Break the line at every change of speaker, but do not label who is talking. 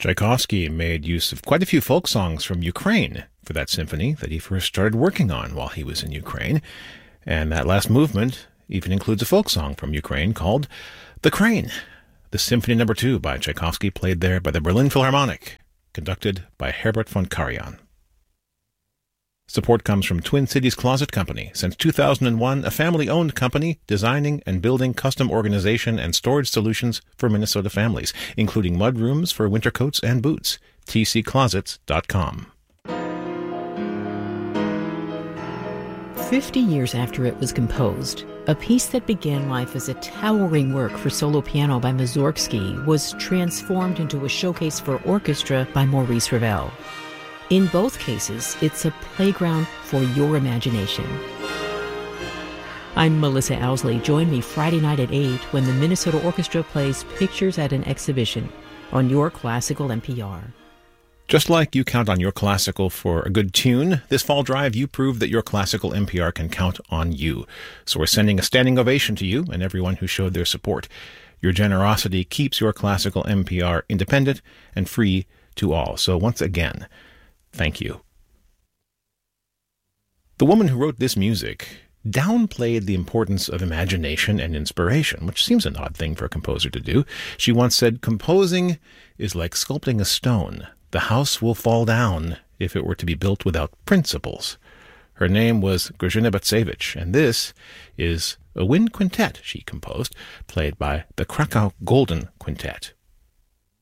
Tchaikovsky made use of quite a few folk songs from Ukraine for that symphony that he first started working on while he was in Ukraine. And that last movement even includes a folk song from Ukraine called The Crane. The Symphony No. 2 by Tchaikovsky, played there by the Berlin Philharmonic, conducted by Herbert von Karajan. Support comes from Twin Cities Closet Company. Since 2001, a family-owned company designing and building custom organization and storage solutions for Minnesota families, including mudrooms for winter coats and boots. tcclosets.com.
50 years after it was composed, a piece that began life as a towering work for solo piano by Mussorgsky was transformed into a showcase for orchestra by Maurice Ravel. In both cases, it's a playground for your imagination. I'm Melissa Owsley. Join me Friday night at 8 when the Minnesota Orchestra plays Pictures at an Exhibition on Your Classical NPR.
Just like you count on Your Classical for a good tune, this fall drive you prove that Your Classical NPR can count on you. So we're sending a standing ovation to you and everyone who showed their support. Your generosity keeps Your Classical NPR independent and free to all. So once again, thank you. The woman who wrote this music downplayed the importance of imagination and inspiration, which seems an odd thing for a composer to do. She once said, "Composing is like sculpting a stone. The house will fall down if it were to be built without principles." Her name was Grażyna Bacewicz, and this is a wind quintet she composed, played by the Krakow Golden Quintet.